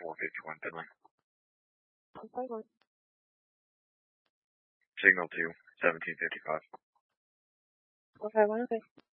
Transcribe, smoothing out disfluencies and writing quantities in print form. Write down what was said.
451 Finley. 151. Signal to 1755. 451, okay.